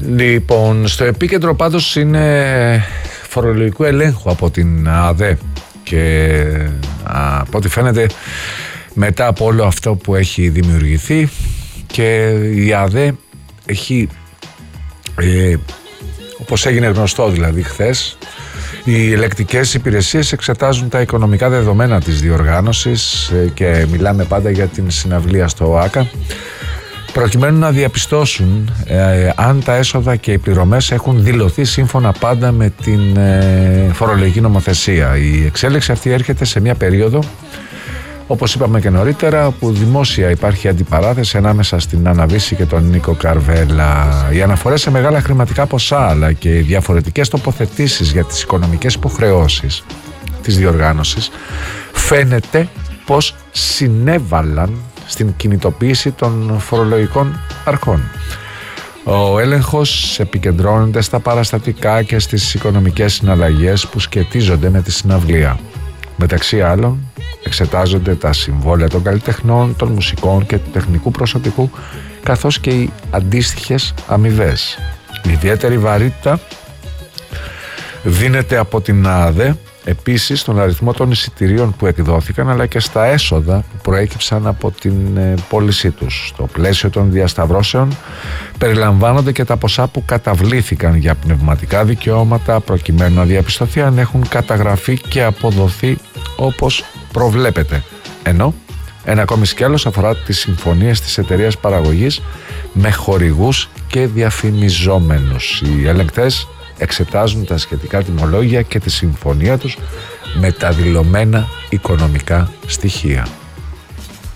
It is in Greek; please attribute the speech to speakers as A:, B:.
A: Λοιπόν, στο επίκεντρο πάντως είναι φορολογικού ελέγχου από την ΑΔΕ και από ό,τι φαίνεται μετά από όλο αυτό που έχει δημιουργηθεί και η ΑΔΕ έχει, όπως έγινε γνωστό δηλαδή χθες, οι ελεκτικές υπηρεσίες εξετάζουν τα οικονομικά δεδομένα της διοργάνωσης και μιλάμε πάντα για την συναυλία στο ΟΑΚΑ, προκειμένου να διαπιστώσουν αν τα έσοδα και οι πληρωμές έχουν δηλωθεί σύμφωνα πάντα με την φορολογική νομοθεσία. Η εξέλιξη αυτή έρχεται σε μια περίοδο, όπως είπαμε και νωρίτερα, που δημόσια υπάρχει αντιπαράθεση ανάμεσα στην Άννα Βύση και τον Νίκο Καρβέλα. Οι αναφορές σε μεγάλα χρηματικά ποσά αλλά και οι διαφορετικές τοποθετήσεις για τις οικονομικές υποχρεώσεις της διοργάνωσης φαίνεται πως συνέβαλαν στην κινητοποίηση των φορολογικών αρχών. Ο έλεγχος επικεντρώνεται στα παραστατικά και στις οικονομικές συναλλαγές που σχετίζονται με τη συναυλία. Μεταξύ άλλων, εξετάζονται τα συμβόλαια των καλλιτεχνών, των μουσικών και του τεχνικού προσωπικού, καθώς και οι αντίστοιχες αμοιβές. Ιδιαίτερη βαρύτητα δίνεται από την ΑΔΕ επίσης στον αριθμό των εισιτηρίων που εκδόθηκαν, αλλά και στα έσοδα που προέκυψαν από την πώλησή τους. Στο πλαίσιο των διασταυρώσεων περιλαμβάνονται και τα ποσά που καταβλήθηκαν για πνευματικά δικαιώματα, προκειμένου να διαπιστωθεί αν έχουν καταγραφεί και αποδοθεί όπως προβλέπεται. Ενώ ένα ακόμη σκέλος αφορά τις συμφωνίες της εταιρείας παραγωγής με χορηγούς και διαφημιζόμενους. Οι ελεγκτές εξετάζουν τα σχετικά τιμολόγια και τη συμφωνία τους με τα δηλωμένα οικονομικά στοιχεία.